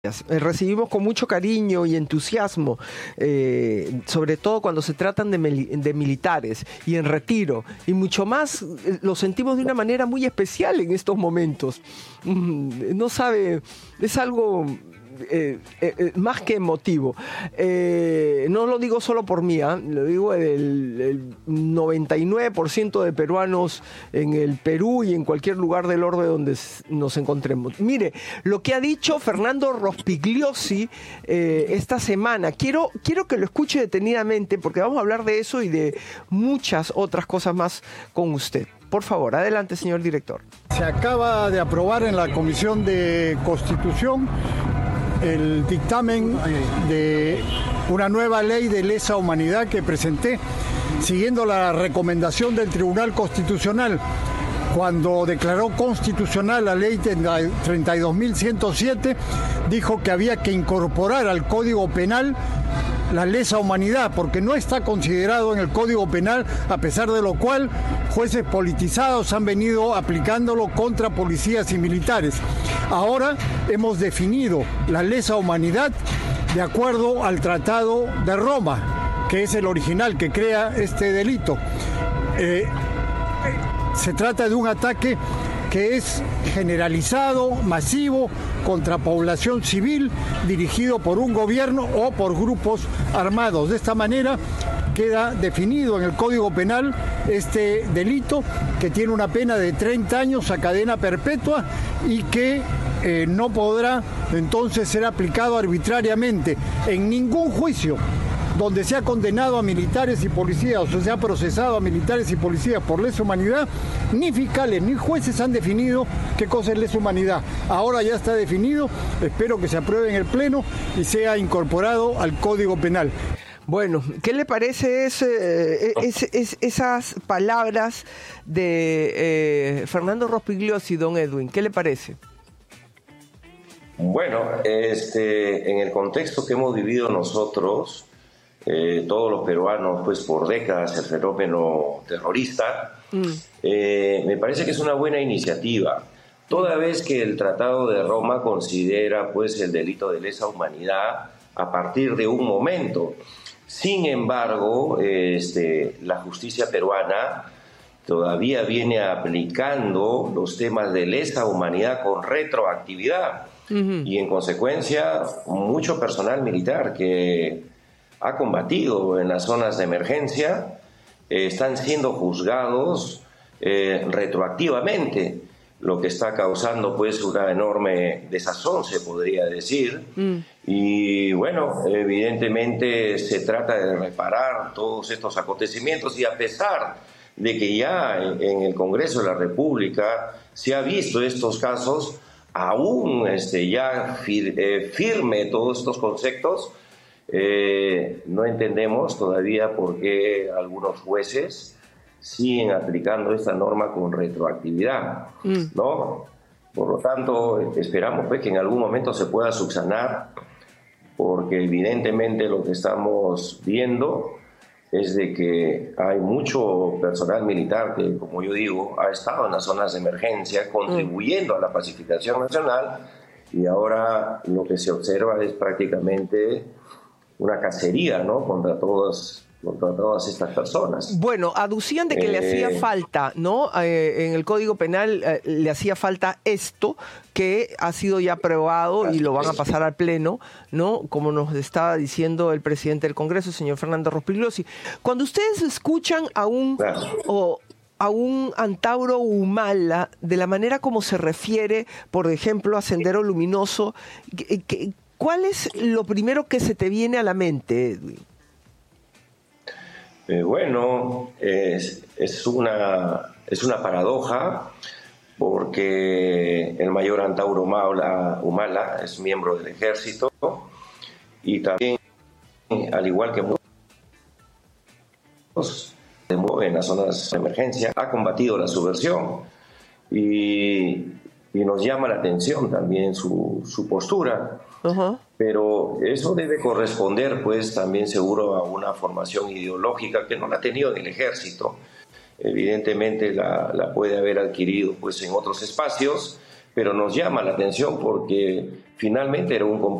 Recibimos con mucho cariño y entusiasmo, sobre todo cuando se tratan de militares y en retiro, y mucho más lo sentimos de una manera muy especial en estos momentos. No sabe, es algo más que emotivo. No lo digo solo por mí, lo digo el 99% de peruanos en el Perú y en cualquier lugar del orbe donde nos encontremos. Mire, lo que ha dicho Fernando Rospigliosi esta semana, quiero que lo escuche detenidamente porque vamos a hablar de eso y de muchas otras cosas más con usted. Por favor, adelante, señor director. Se acaba de aprobar en la Comisión de Constitución el dictamen de una nueva ley de lesa humanidad que presenté, siguiendo la recomendación del Tribunal Constitucional, cuando declaró constitucional la ley 32.107, dijo que había que incorporar al Código Penal la lesa humanidad, porque no está considerado en el Código Penal, a pesar de lo cual jueces politizados han venido aplicándolo contra policías y militares. Ahora hemos definido la lesa humanidad de acuerdo al Tratado de Roma, que es el original que crea este delito. Se trata de un ataque que es generalizado, masivo, contra población civil, dirigido por un gobierno o por grupos armados. De esta manera queda definido en el Código Penal este delito, que tiene una pena de 30 años a cadena perpetua y que no podrá entonces ser aplicado arbitrariamente en ningún juicio donde se ha condenado a militares y policías, o se ha procesado a militares y policías por lesa humanidad. Ni fiscales ni jueces han definido qué cosa es lesa humanidad. Ahora ya está definido, espero que se apruebe en el Pleno y sea incorporado al Código Penal. Bueno, ¿qué le parece esas palabras de Fernando Rospigliosi, don Edwin? ¿Qué le parece? Bueno, en el contexto que hemos vivido nosotros, todos los peruanos, pues por décadas, el fenómeno terrorista, me parece que es una buena iniciativa, toda vez que el Tratado de Roma considera pues el delito de lesa humanidad a partir de un momento. Sin embargo, la justicia peruana todavía viene aplicando los temas de lesa humanidad con retroactividad, y en consecuencia mucho personal militar que ha combatido en las zonas de emergencia están siendo juzgados retroactivamente, lo que está causando pues una enorme desazón, se podría decir. Y bueno, evidentemente se trata de reparar todos estos acontecimientos, y a pesar de que ya en el Congreso de la República se ha visto estos casos, aún ya firme todos estos conceptos, no entendemos todavía por qué algunos jueces siguen aplicando esta norma con retroactividad, ¿no? Por lo tanto, esperamos pues que en algún momento se pueda subsanar, porque evidentemente lo que estamos viendo es de que hay mucho personal militar que, como yo digo, ha estado en las zonas de emergencia contribuyendo a la pacificación nacional, y ahora lo que se observa es prácticamente una cacería, ¿no?, contra todas estas personas. Bueno, aducían de que le hacía falta, ¿no? En el Código Penal le hacía falta esto, que ha sido ya aprobado y lo van a pasar al Pleno, ¿no? Como nos estaba diciendo el presidente del Congreso, señor Fernando Rospigliosi. Cuando ustedes escuchan a un Antauro Humala, de la manera como se refiere, por ejemplo, a Sendero Luminoso, ¿cuál es lo primero que se te viene a la mente, Edwin? Bueno, es una paradoja, porque el mayor Antauro Humala es miembro del ejército, y también, al igual que muchos en las zonas de emergencia, ha combatido la subversión, y nos llama la atención también su postura. Pero eso debe corresponder pues también seguro a una formación ideológica que no la ha tenido en el ejército. Evidentemente la puede haber adquirido pues en otros espacios, pero nos llama la atención porque finalmente era un